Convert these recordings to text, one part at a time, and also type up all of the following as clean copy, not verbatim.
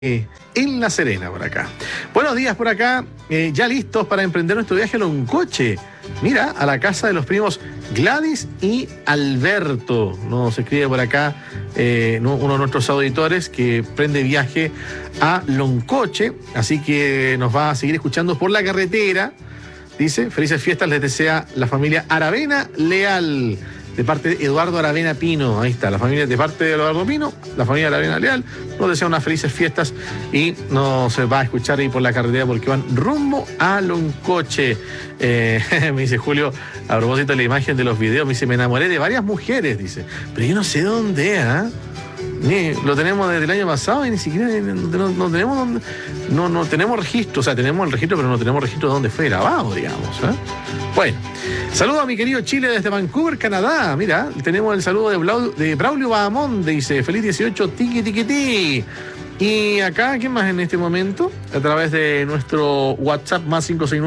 en La Serena, por acá. Buenos días por acá, ya listos para emprender nuestro viaje a Loncoche. Mira, a la casa de los primos Gladys y Alberto. Nos escribe por acá uno de nuestros auditores que prende viaje a Loncoche, así que nos va a seguir escuchando por la carretera. Dice, felices fiestas les desea la familia Aravena Leal, de parte de Eduardo Aravena Pino. Ahí está, la familia de parte de Eduardo Pino, la familia Aravena Leal, nos desea unas felices fiestas y nos va a escuchar ahí por la carretera porque van rumbo a Loncoche. Me dice Julio, a propósito de la imagen de los videos, me dice, me enamoré de varias mujeres, dice, pero yo no sé dónde, ¿ah? Lo tenemos desde el año pasado y ni siquiera no tenemos registro, o sea, tenemos el registro, pero no tenemos registro de dónde fue grabado, digamos, ¿eh? Bueno, saludo a mi querido Chile desde Vancouver, Canadá. Mira, tenemos el saludo de Braulio Bahamonde, dice, feliz 18, tiqui tiqui ti. Y acá, ¿quién más en este momento? A través de nuestro WhatsApp más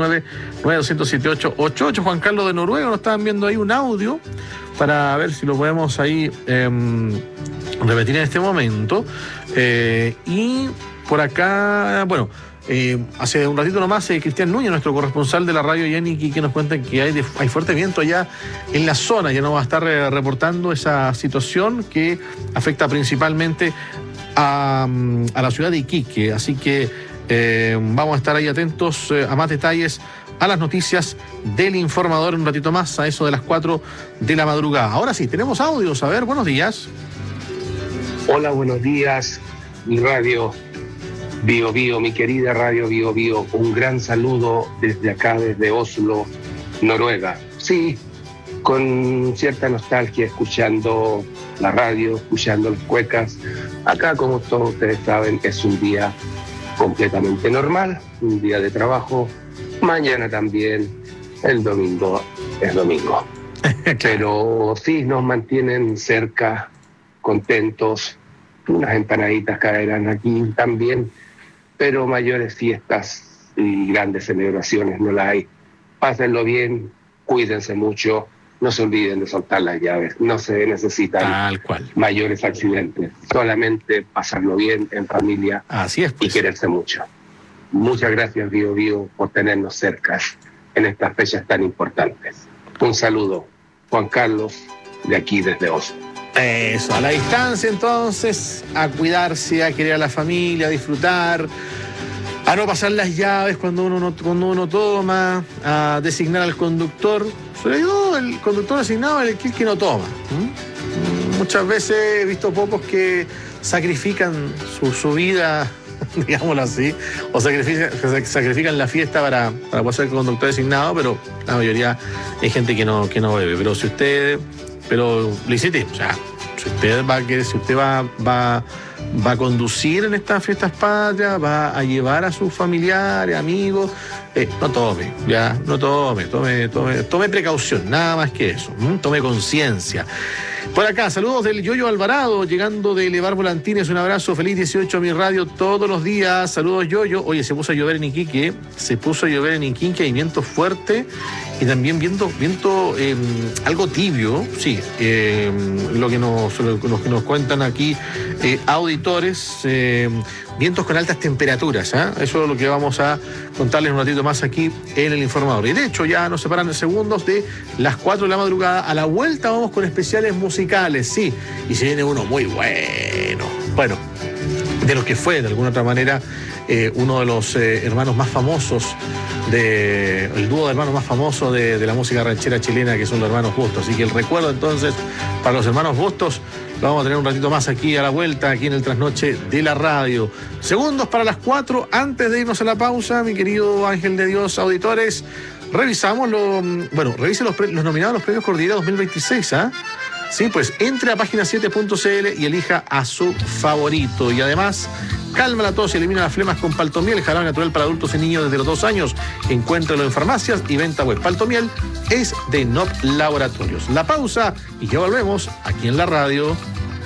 569-9278-88, Juan Carlos de Noruega, nos estaban viendo ahí un audio para ver si lo podemos ahí repetir en este momento. Y por acá, bueno, hace un ratito nomás, Cristian Núñez, nuestro corresponsal de la radio Yannick, que nos cuenta que hay fuerte viento allá en la zona. Ya nos va a estar reportando esa situación que afecta principalmente a la ciudad de Iquique. Así que vamos a estar ahí atentos a más detalles, a las noticias del informador un ratito más, a eso de las 4 de la madrugada. Ahora sí, tenemos audios. A ver, buenos días. Hola, buenos días, mi radio Bio Bio, mi querida radio Bio Bio. Un gran saludo desde acá, desde Oslo, Noruega. Sí, con cierta nostalgia, escuchando la radio, escuchando las cuecas. Acá, como todos ustedes saben, es un día completamente normal, un día de trabajo. Mañana también, el domingo es domingo. Pero sí, nos mantienen cerca, contentos. Unas empanaditas caerán aquí también, pero mayores fiestas y grandes celebraciones no las hay. Pásenlo bien, cuídense mucho, no se olviden de soltar las llaves, no se necesitan mayores accidentes, solamente pasarlo bien en familia. Así es, pues. Y quererse mucho. Muchas gracias, Bio Bio, por tenernos cerca en estas fechas tan importantes. Un saludo, Juan Carlos, de aquí desde Oslo. Eso, a la distancia entonces, a cuidarse, a querer a la familia, a disfrutar, a no pasar las llaves cuando uno toma, a designar al conductor, sobre todo el conductor asignado es el que no toma. Muchas veces he visto pocos que sacrifican su vida, digámoslo así, o sacrifican la fiesta para poder ser conductor designado, pero la mayoría hay gente que no bebe. Pero si usted... Pero le hiciste, o sea, si usted va a conducir en estas fiestas patrias, va a llevar a sus familiares, amigos, no tome, tome precaución, nada más que eso, tome conciencia. Por acá, saludos del Yoyo Alvarado, llegando de elevar volantines, un abrazo, feliz 18 a mi radio todos los días, saludos Yoyo. Oye, se puso a llover en Iquique, hay viento fuerte y también viento algo tibio, sí, lo que nos cuentan aquí auditores, vientos con altas temperaturas, eso es lo que vamos a contarles un ratito más aquí en el informador. Y de hecho ya nos separan en segundos de las 4 de la madrugada. A la vuelta vamos con especiales musicales, sí, y se viene uno muy bueno, de los que fue de alguna otra manera uno de los hermanos más famosos, el dúo de hermanos más famosos de la música ranchera chilena, que son los hermanos Bustos. Así que el recuerdo entonces para los hermanos Bustos lo vamos a tener un ratito más aquí a la vuelta, aquí en el Trasnoche de la Radio. Segundos para las 4, antes de irnos a la pausa, mi querido Ángel de Dios, auditores, revisamos revise los nominados a los premios Cordillera 2026, ¿ah? Sí, pues entre a página7.cl y elija a su favorito. Y además, calma la tos y elimina las flemas con Paltomiel, jarabe natural para adultos y niños desde los 2 años. Encuéntralo en farmacias y venta web. Paltomiel es de NOP Laboratorios. La pausa y ya volvemos aquí en la radio.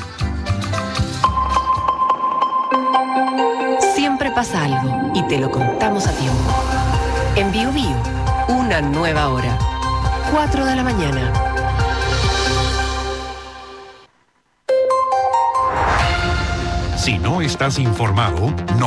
Siempre pasa algo y te lo contamos a tiempo. En Bio Bio, una nueva hora. 4 de la mañana. Si no no estás informado, no